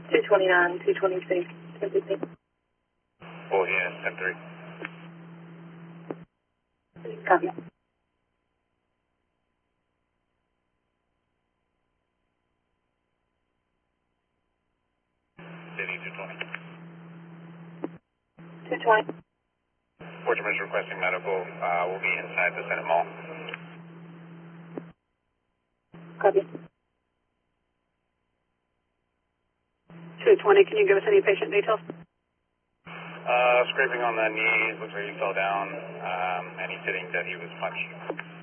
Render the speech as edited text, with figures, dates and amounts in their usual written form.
229, 226, 1015. Full unit, 10-3. Copy. City 220. 220. Fortune is requesting medical, will be inside the Senate Mall. Copy. 220, can you give us any patient details? Scraping on the knees, looks like he fell down, and he's hitting that he was punched.